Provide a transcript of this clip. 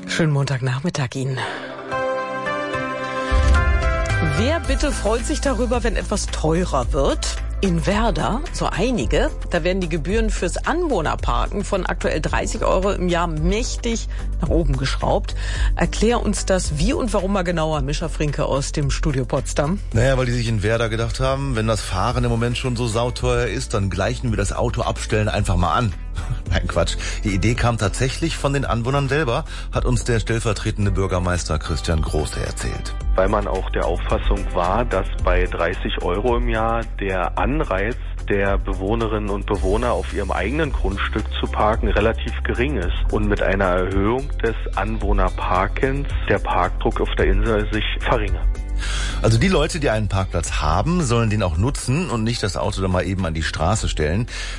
Schönen Montagnachmittag Ihnen. Wer bitte freut sich darüber, wenn etwas teurer wird? In Werder, so einige, da werden die Gebühren fürs Anwohnerparken von aktuell 30 € im Jahr mächtig nach oben geschraubt. Erklär uns das wie und warum mal genauer, Mischa Frinke aus dem Studio Potsdam. Naja, weil die sich in Werder gedacht haben, wenn das Fahren im Moment schon so sauteuer ist, dann gleichen wir das Auto abstellen einfach mal an. Nein, Quatsch. Die Idee kam tatsächlich von den Anwohnern selber, hat uns der stellvertretende Bürgermeister Christian Große erzählt. Weil man auch der Auffassung war, dass bei 30 € im Jahr der Anreiz der Bewohnerinnen und Bewohner auf ihrem eigenen Grundstück zu parken relativ gering ist und mit einer Erhöhung des Anwohnerparkens der Parkdruck auf der Insel sich verringert. Also die Leute, die einen Parkplatz haben, sollen den auch nutzen und nicht das Auto dann mal eben an die Straße stellen.